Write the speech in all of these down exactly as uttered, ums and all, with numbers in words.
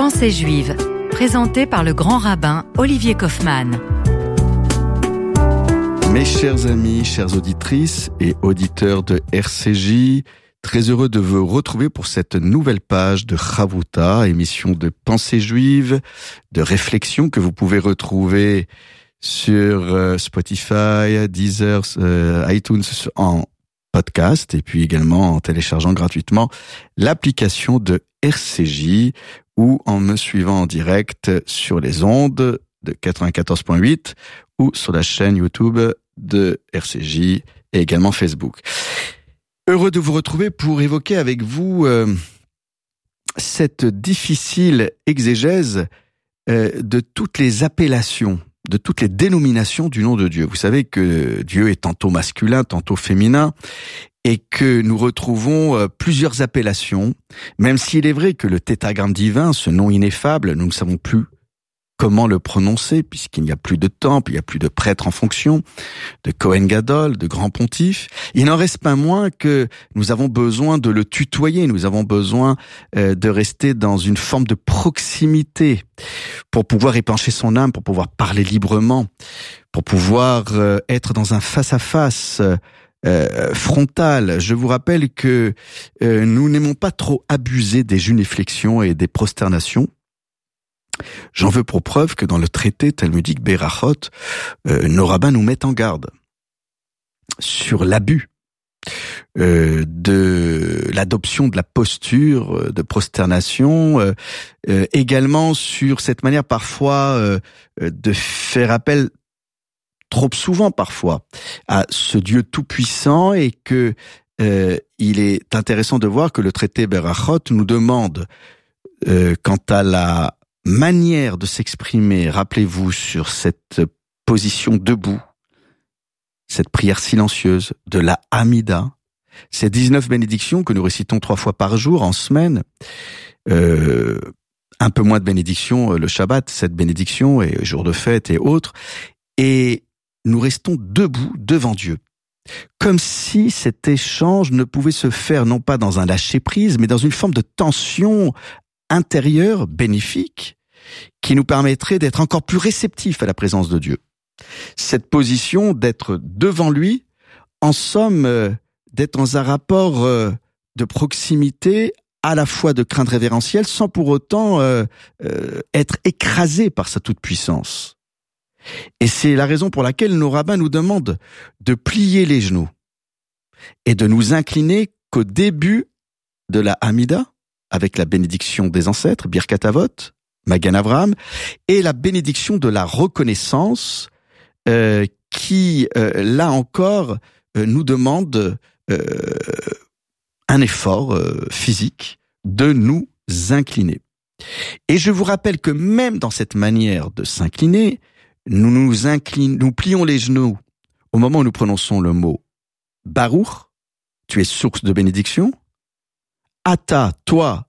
Pensée juive, présentée par le grand rabbin Olivier Kaufmann. Mes chers amis, chères auditrices et auditeurs de R C J, très heureux de vous retrouver pour cette nouvelle page de Chavruta, émission de Pensée juive, de réflexion que vous pouvez retrouver sur Spotify, Deezer, iTunes en podcast et puis également en téléchargeant gratuitement l'application de R C J ou en me suivant en direct sur les ondes de quatre-vingt-quatorze point huit ou sur la chaîne YouTube de R C J et également Facebook. Heureux de vous retrouver pour évoquer avec vous euh, cette difficile exégèse euh, de toutes les appellations, de toutes les dénominations du nom de Dieu. Vous savez que Dieu est tantôt masculin, tantôt féminin, et que nous retrouvons euh, plusieurs appellations, même s'il est vrai que le tétragramme divin, ce nom ineffable, nous ne savons plus comment le prononcer, puisqu'il n'y a plus de temple, il n'y a plus de prêtre en fonction, de Kohen Gadol, de grand pontife. Il n'en reste pas moins que nous avons besoin de le tutoyer, nous avons besoin euh, de rester dans une forme de proximité pour pouvoir épancher son âme, pour pouvoir parler librement, pour pouvoir euh, être dans un face-à-face euh, frontal. Je vous rappelle que euh, nous n'aimons pas trop abuser des génuflexions et des prosternations. J'en veux pour preuve que dans le traité talmudique Berachot, euh, nos rabbins nous mettent en garde sur l'abus euh, de l'adoption de la posture de prosternation, euh, euh, également sur cette manière parfois euh, de faire appel trop souvent parfois à ce Dieu tout-puissant et que euh, il est intéressant de voir que le traité Berachot nous demande euh, quant à la manière de s'exprimer, rappelez-vous, sur cette position debout, cette prière silencieuse de la Hamida, ces dix-neuf bénédictions que nous récitons trois fois par jour en semaine, euh, un peu moins de bénédictions le Shabbat, sept bénédictions et jours de fête et autres, et nous restons debout devant Dieu. Comme si cet échange ne pouvait se faire non pas dans un lâcher-prise, mais dans une forme de tension intérieur, bénéfique, qui nous permettrait d'être encore plus réceptifs à la présence de Dieu. Cette position d'être devant lui, en somme, euh, d'être dans un rapport euh, de proximité, à la fois de crainte révérentielle, sans pour autant euh, euh, être écrasé par sa toute-puissance. Et c'est la raison pour laquelle nos rabbins nous demandent de plier les genoux et de nous incliner qu'au début de la Hamida, avec la bénédiction des ancêtres, Birkat Avot, Magan Avraham, et la bénédiction de la reconnaissance euh, qui, euh, là encore, euh, nous demande euh, un effort euh, physique de nous incliner. Et je vous rappelle que même dans cette manière de s'incliner, nous nous inclinons, nous plions les genoux au moment où nous prononçons le mot Baruch, tu es source de bénédiction. Ata, toi,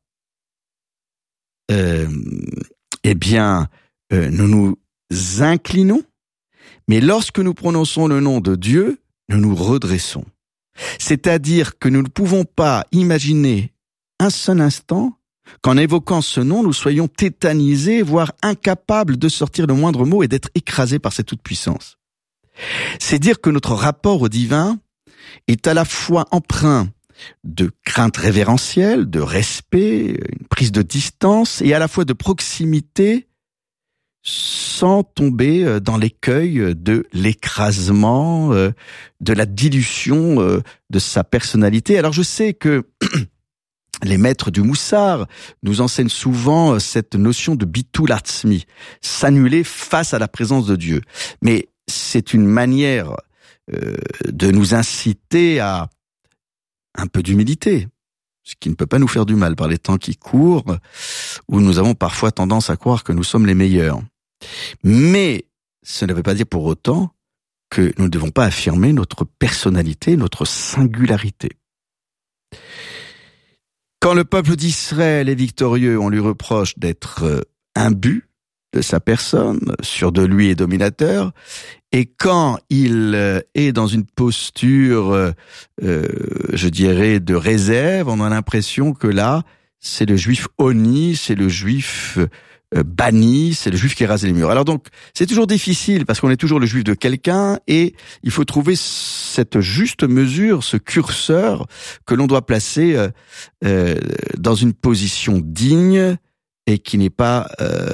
euh, eh bien, euh, nous nous inclinons, mais lorsque nous prononçons le nom de Dieu, nous nous redressons. C'est-à-dire que nous ne pouvons pas imaginer un seul instant qu'en évoquant ce nom, nous soyons tétanisés, voire incapables de sortir le moindre mot et d'être écrasés par cette toute-puissance. C'est dire que notre rapport au divin est à la fois empreint de crainte révérentielle, de respect, une prise de distance et à la fois de proximité sans tomber dans l'écueil de l'écrasement, de la dilution de sa personnalité. Alors je sais que les maîtres du Moussar nous enseignent souvent cette notion de bitul atzmi, s'annuler face à la présence de Dieu. Mais c'est une manière de nous inciter à un peu d'humilité, ce qui ne peut pas nous faire du mal par les temps qui courent, où nous avons parfois tendance à croire que nous sommes les meilleurs. Mais ce ne veut pas dire pour autant que nous ne devons pas affirmer notre personnalité, notre singularité. Quand le peuple d'Israël est victorieux, on lui reproche d'être imbu de sa personne, sûr de lui et dominateur, et quand il est dans une posture, euh, je dirais, de réserve, on a l'impression que là, c'est le juif honni, c'est le juif euh, banni, c'est le juif qui rase les murs. Alors donc, c'est toujours difficile parce qu'on est toujours le juif de quelqu'un et il faut trouver cette juste mesure, ce curseur que l'on doit placer euh, euh, dans une position digne et qui n'est pas euh,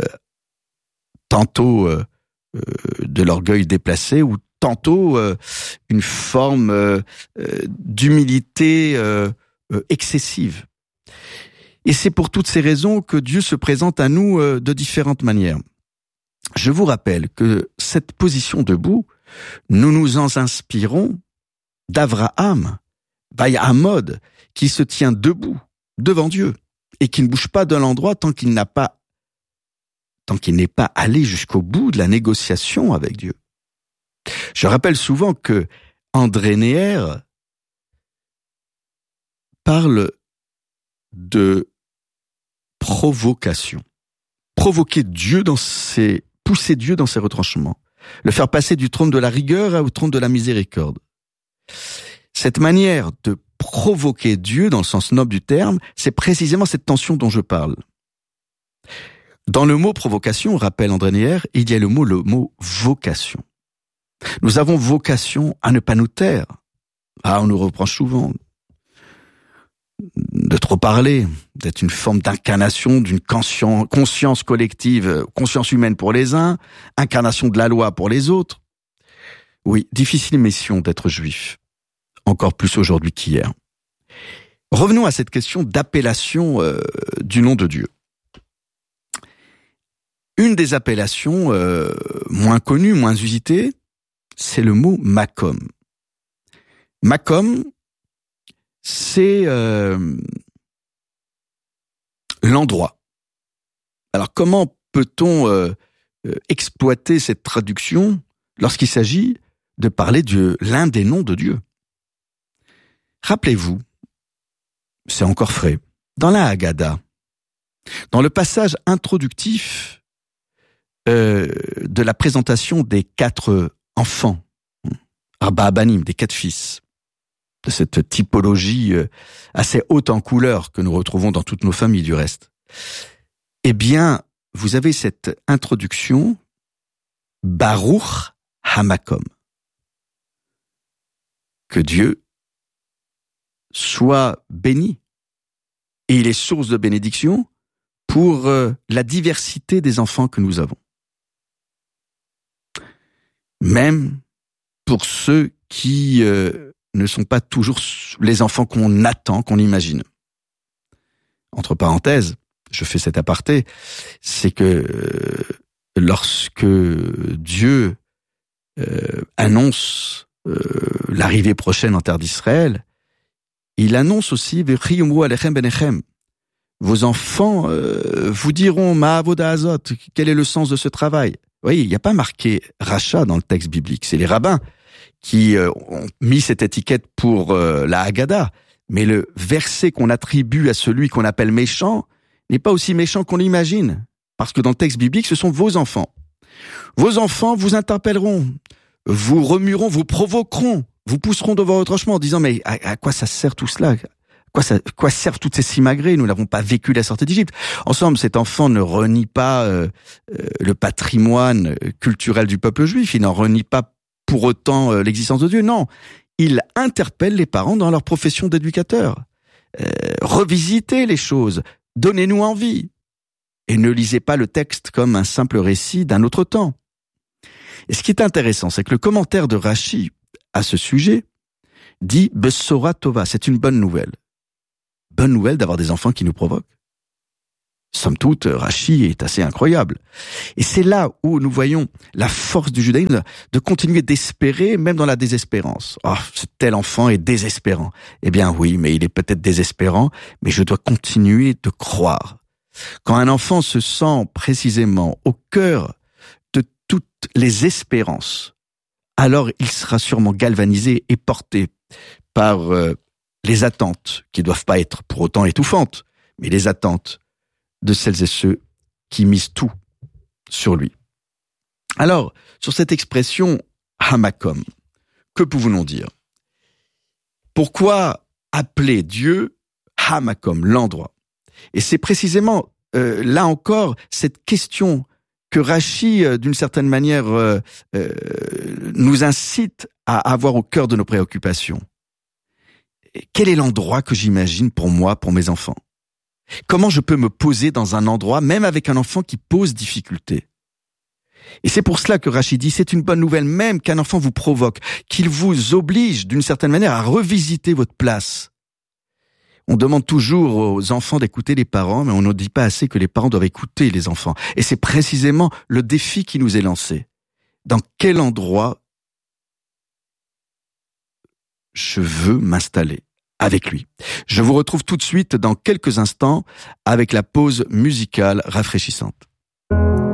tantôt euh, euh, de l'orgueil déplacé ou tantôt euh, une forme euh, euh, d'humilité euh, euh, excessive. Et c'est pour toutes ces raisons que Dieu se présente à nous euh, de différentes manières. Je vous rappelle que cette position debout, nous nous en inspirons d'Avraham, Vayamod, qui se tient debout devant Dieu et qui ne bouge pas de l'endroit tant qu'il n'a pas, tant qu'il n'est pas allé jusqu'au bout de la négociation avec Dieu. Je rappelle souvent que André Neher parle de provocation. Provoquer Dieu dans ses, pousser Dieu dans ses retranchements. Le faire passer du trône de la rigueur au trône de la miséricorde. Cette manière de provoquer Dieu, dans le sens noble du terme, c'est précisément cette tension dont je parle. Dans le mot provocation, rappelle André Neher, il y a le mot, le mot vocation. Nous avons vocation à ne pas nous taire. Ah, on nous reproche souvent de trop parler, d'être une forme d'incarnation d'une conscience, conscience collective, conscience humaine pour les uns, incarnation de la loi pour les autres. Oui, difficile mission d'être juif, encore plus aujourd'hui qu'hier. Revenons à cette question d'appellation euh, du nom de Dieu. Une des appellations euh, moins connues, moins usitées, c'est le mot Makom. Makom, c'est euh, l'endroit. Alors comment peut-on euh, exploiter cette traduction lorsqu'il s'agit de parler de l'un des noms de Dieu? Rappelez-vous, c'est encore frais, dans la Haggadah, dans le passage introductif euh, de la présentation des quatre enfants, Arba Abanim, des quatre fils, de cette typologie assez haute en couleur que nous retrouvons dans toutes nos familles du reste. Eh bien, vous avez cette introduction, Baruch Hamakom. Que Dieu soit béni. Et il est source de bénédiction pour la diversité des enfants que nous avons. Même pour ceux qui euh, ne sont pas toujours les enfants qu'on attend, qu'on imagine. Entre parenthèses, je fais cet aparté, c'est que euh, lorsque Dieu euh, annonce euh, l'arrivée prochaine en terre d'Israël, il annonce aussi « V'chiyumru alechem benechem ». Vos enfants euh, vous diront « Ma'avoda azot », quel est le sens de ce travail? Oui, il n'y a pas marqué rachat dans le texte biblique. C'est les rabbins qui euh, ont mis cette étiquette pour euh, la Haggadah. Mais le verset qu'on attribue à celui qu'on appelle méchant n'est pas aussi méchant qu'on l'imagine. Parce que dans le texte biblique, ce sont vos enfants. Vos enfants vous interpelleront, vous remueront, vous provoqueront, vous pousseront devant votre retranchement en disant « Mais à, à quoi ça sert tout cela ? Quoi, ça, quoi servent toutes ces simagrées? Nous n'avons pas vécu la sortie d'Égypte. » En somme, cet enfant ne renie pas euh, euh, le patrimoine culturel du peuple juif, il n'en renie pas pour autant euh, l'existence de Dieu. Non, il interpelle les parents dans leur profession d'éducateur. Euh, revisitez les choses, donnez-nous envie. Et ne lisez pas le texte comme un simple récit d'un autre temps. Et ce qui est intéressant, c'est que le commentaire de Rashi à ce sujet dit « Bessora Tova », c'est une bonne nouvelle. Bonne nouvelle d'avoir des enfants qui nous provoquent. Somme toute, Rashi est assez incroyable. Et c'est là où nous voyons la force du judaïsme de continuer d'espérer, même dans la désespérance. Ah, oh, ce tel enfant est désespérant. Eh bien oui, mais il est peut-être désespérant, mais je dois continuer de croire. Quand un enfant se sent précisément au cœur de toutes les espérances, alors il sera sûrement galvanisé et porté par euh, les attentes, qui ne doivent pas être pour autant étouffantes, mais les attentes de celles et ceux qui misent tout sur lui. Alors, sur cette expression « Hamakom », que pouvons-nous dire? Pourquoi appeler Dieu Hamakom, l'endroit? Et c'est précisément euh, là encore cette question que Rachi, euh, d'une certaine manière, euh, euh, nous incite à avoir au cœur de nos préoccupations. Quel est l'endroit que j'imagine pour moi, pour mes enfants? Comment je peux me poser dans un endroit, même avec un enfant qui pose difficulté? Et c'est pour cela que Rachi dit, c'est une bonne nouvelle même qu'un enfant vous provoque, qu'il vous oblige d'une certaine manière à revisiter votre place. On demande toujours aux enfants d'écouter les parents, mais on ne dit pas assez que les parents doivent écouter les enfants. Et c'est précisément le défi qui nous est lancé. Dans quel endroit je veux m'installer avec lui? Je vous retrouve tout de suite dans quelques instants avec la pause musicale rafraîchissante.